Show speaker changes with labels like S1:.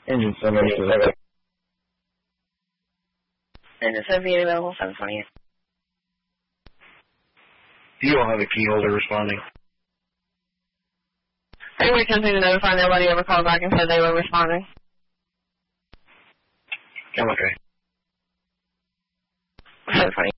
S1: Engine 7 to the
S2: Engine 7 available, 728.
S1: You don't have a key holder responding.
S2: I think we attempting to notify nobody ever called back and said they were responding.
S1: I'm okay.
S2: 728.